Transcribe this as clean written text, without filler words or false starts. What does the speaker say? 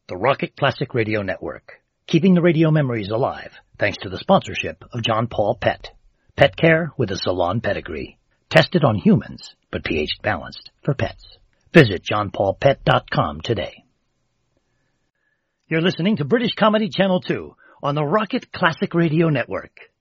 The Rocket Classic Radio Network, keeping the radio memories alive thanks to the sponsorship of John Paul Pet. Pet care with a salon pedigree. Tested on humans, but pH balanced for pets. Visit johnpaulpet.com today. You're listening to British Comedy Channel 2 on the Rocket Classic Radio Network.